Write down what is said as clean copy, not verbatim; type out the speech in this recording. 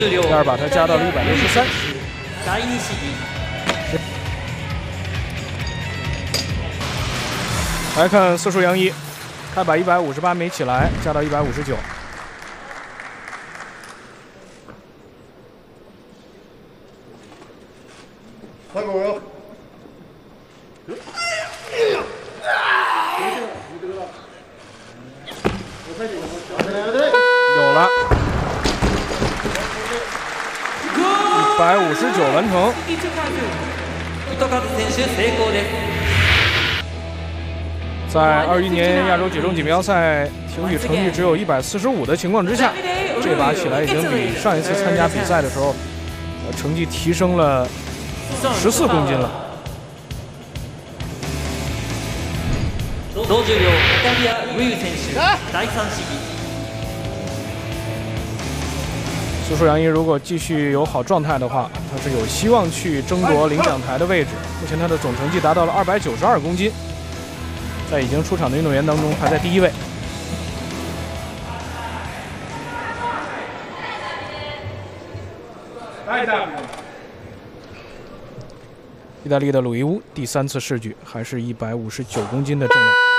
第二把它加到了163。来看四树洋一，开把158没起来，加到159。 开口哟！ 有了，159完成。在21年亚洲举重锦标赛挺举成绩只有145的情况之下，这把起来已经比上一次参加比赛的时候，成绩提升了14公斤了。 同重量イタリア無優選手第3試技。 四树洋一如果继续有好状态的话，他是有希望去争夺领奖台的位置。目前他的总成绩达到了292公斤，在已经出场的运动员当中排在第1位。意大利的鲁伊乌第3次试举还是159公斤的重量。